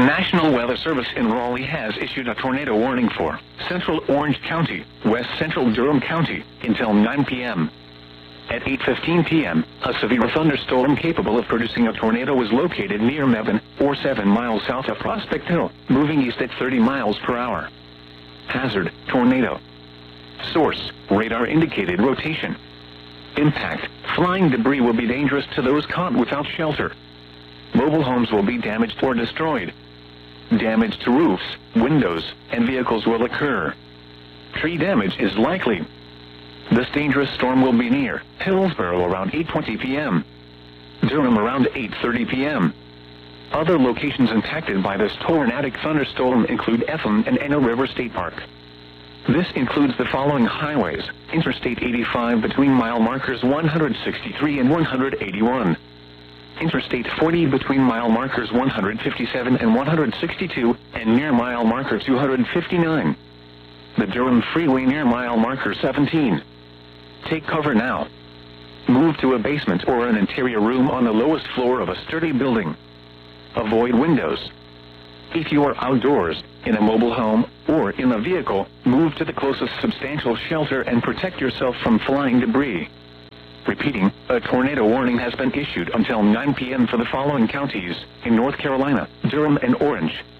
National Weather Service in Raleigh has issued a tornado warning for Central Orange County, West Central Durham County, until 9 p.m. At 8:15 p.m., a severe thunderstorm capable of producing a tornado was located near Mebane, or 7 miles south of Prospect Hill, moving east at 30 miles per hour. Hazard, tornado. Source, radar indicated rotation. Impact, flying debris will be dangerous to those caught without shelter. Mobile homes will be damaged or destroyed. Damage to roofs, windows, and vehicles will occur. Tree damage is likely. This dangerous storm will be near Hillsborough around 8:20 p.m. Durham around 8:30 p.m. Other locations impacted by this tornadic thunderstorm include Effingham and Enna River State Park. This includes the following highways: Interstate 85 between mile markers 163 and 181. Interstate 40 between mile markers 157 and 162, and near mile marker 259. The Durham Freeway near mile marker 17. Take cover now. Move to a basement or an interior room on the lowest floor of a sturdy building. Avoid windows. If you are outdoors, in a mobile home, or in a vehicle, move to the closest substantial shelter and protect yourself from flying debris. Repeating, a tornado warning has been issued until 9 p.m. for the following counties in North Carolina: Durham and Orange.